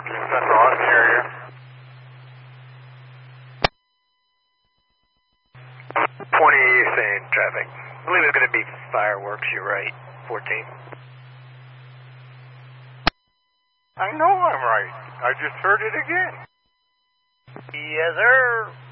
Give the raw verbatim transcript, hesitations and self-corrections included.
fourteen Central Austin area. twenty, same traffic. I believe it's going to be fireworks, you're right. fourteen. I know I'm right. I just heard it again. Yes, sir.